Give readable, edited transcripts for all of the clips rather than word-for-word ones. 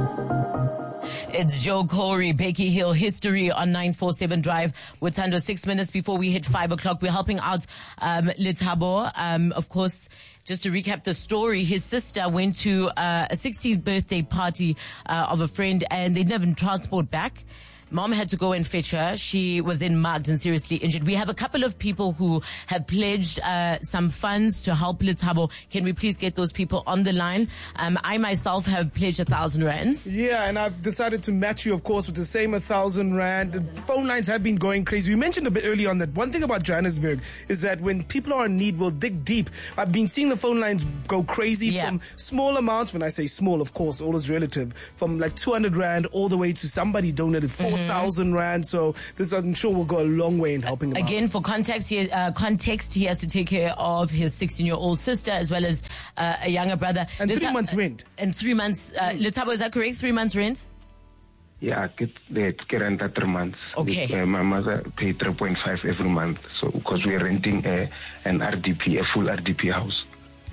It's Joe Corey, Becky Hill, History on 947 Drive. We're under 6 minutes before we hit 5 o'clock. We're helping out Lethabo. Of course, just to recap the story, his sister went to a 16th birthday party of a friend, and they didn't have transport back. Mom had to go and fetch her. She was then mugged and seriously injured. We have a couple of people who have pledged some funds to help Lethabo. Can we please get those people on the line? I myself have pledged 1,000 rands. Yeah, and I've decided to match you, of course, with the same 1,000 rand. The phone lines have been going crazy. We mentioned a bit earlier on that one thing about Johannesburg is that when people are in need, we'll dig deep. I've been seeing the phone lines go crazy from small amounts. When I say small, of course, all is relative. From like 200 rand all the way to somebody donated 4,000 rand. So this, I'm sure, will go a long way in helping them Again, out. for context, he has to take care of his 16-year-old sister as well as a younger brother. And 3 months rent. And 3 months. Lethabo, is that correct? 3 months rent? Yeah, it's rent at 3 months. Okay. My mother paid 3.5 every month. So because we're renting an RDP, a full RDP house.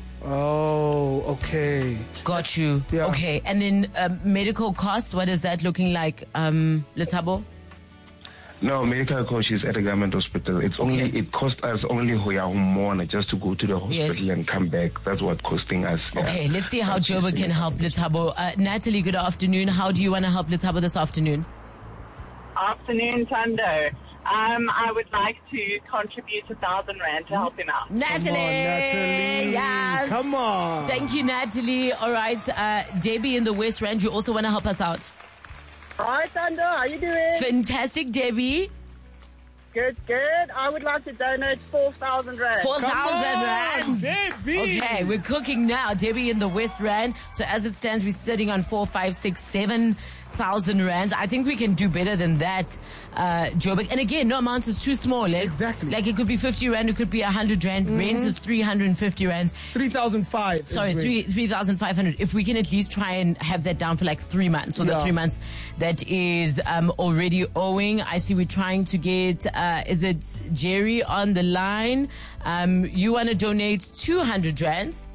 Oh, okay. Got you. Yeah. Okay. And then medical costs, what is that looking like, Lethabo? No, medical cost is at a government hospital. It's only it cost us only Hoya just to go to the hospital and come back. That's what costing us. Okay, let's see how Joburg can help Lethabo. Natalie, good afternoon. How do you want to help Lethabo this afternoon? Afternoon, Tando. I would like to contribute 1,000 rand to help him out. Natalie! Come on, Natalie. Yes! Come on. Thank you, Natalie. All right, Debbie in the West Rand, you also want to help us out? Hi, Tando. How you doing? Fantastic, Debbie. Good. I would like to donate 4,000 rand. 4,000 rands. Debbie. Okay, we're cooking now. Debbie in the West Rand. So as it stands, we're sitting on 4, 5, 6, 7,000 rands. I think we can do better than that, Joburg. And again, no amount is too small. Exactly. Like it could be 50 rand, it could be 100 rand. Rent is 350 rands. 3,500. Sorry, 3,500. If we can at least try and have that down for like 3 months. So the 3 months that is already owing. I see we're trying to get, is it Jerry on the line? You want to donate 200 rands.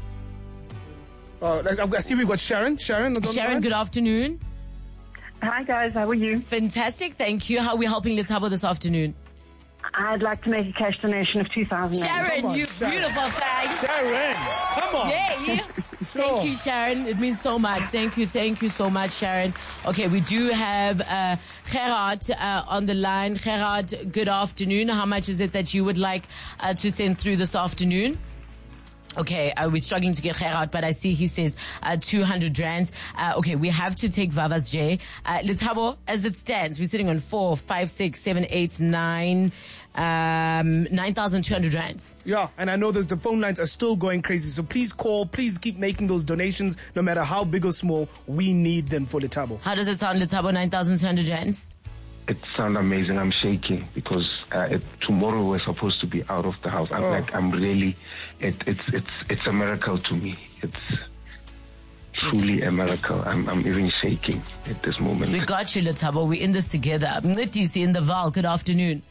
I see we've got Sharon. Sharon, good afternoon. Hi, guys. How are you? Fantastic. Thank you. How are we helping Lethabo this afternoon? I'd like to make a cash donation of 2,000 rand. Sharon, you beautiful thing. Sharon, come on. Yeah. Thank you, Sharon. It means so much. Thank you so much, Sharon. Okay, we do have Gerard on the line. Gerard, good afternoon. How much is it that you would like to send through this afternoon? Okay, we're struggling to get Gerard, but I see he says 200 rand. Okay, we have to take Vava's J. Lethabo, as it stands, we're sitting on 4, 5, 6, 7, 8, 9, 9,200 rands. Yeah, and I know the phone lines are still going crazy, so please call, please keep making those donations, no matter how big or small. We need them for Lethabo. How does it sound, Lethabo, 9,200 rands? It sounds amazing. I'm shaking because tomorrow we're supposed to be out of the house. I'm really, it's a miracle to me. It's truly a miracle. I'm even shaking at this moment. We got you, Lethabo. We're in this together. Mncitisi in the Val. Good afternoon.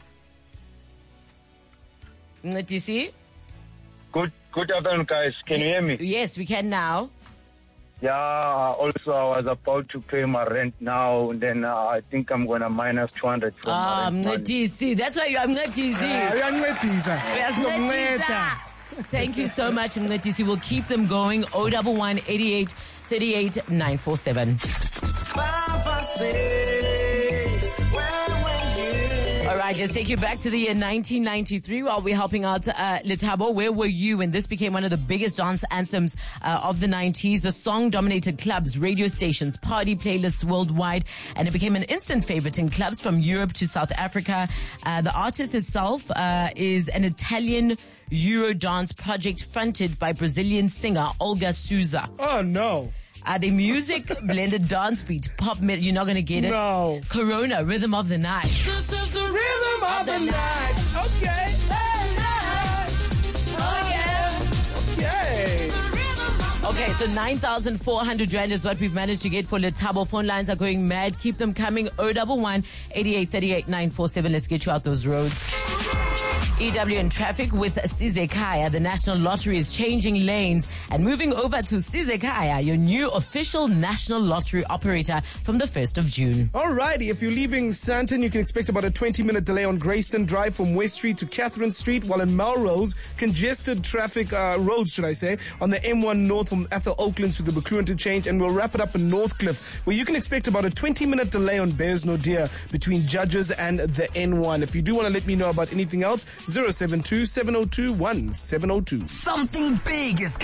Mncitisi? Good afternoon, guys. Can you hear me? Yes, we can now. Yeah, also I was about to pay my rent now, and then I think I'm going to minus 200 from my rent money. Mncitisi. That's why you're Mncitisi. Thank you so much, Mncitisi. We'll keep them going. 011 88 38 947. All right, let's take you back to the year 1993 while we're helping out Lethabo. Where were you when this became one of the biggest dance anthems of the 90s? The song dominated clubs, radio stations, party playlists worldwide, and it became an instant favorite in clubs from Europe to South Africa. The artist itself is an Italian Eurodance project fronted by Brazilian singer Olga Souza. Oh, no. The music blended dance beat, pop metal. You're not going to get it. No. Corona, Rhythm of the Night. This is the rhythm of the night. Okay. Okay. Okay, so 9,400 rand is what we've managed to get for Lethabo. Phone lines are going mad. Keep them coming. 011 88 38 947. Let's get you out those roads. EW in traffic with Sizekaya. The National Lottery is changing lanes and moving over to Sizekaya, your new official National Lottery operator from the 1st of June. Alrighty, if you're leaving Sandton, you can expect about a 20-minute delay on Grayston Drive from West Street to Catherine Street, while in Melrose, congested traffic roads, should I say, on the M1 North from Ethel Oaklands to the Buccleuch interchange, and we'll wrap it up in Northcliffe, where you can expect about a 20-minute delay on Bears Naudé between Judges and the N1. If you do want to let me know about anything else, 072-702-1702. Something big is